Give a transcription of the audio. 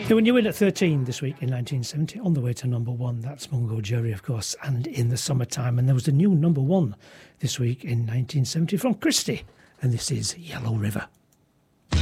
They were new in at 13 this week in 1970, on the way to number one. That's Mungo Jerry, of course, and In the Summertime. And there was a new number one this week in 1970 from Christie, and this is Yellow River.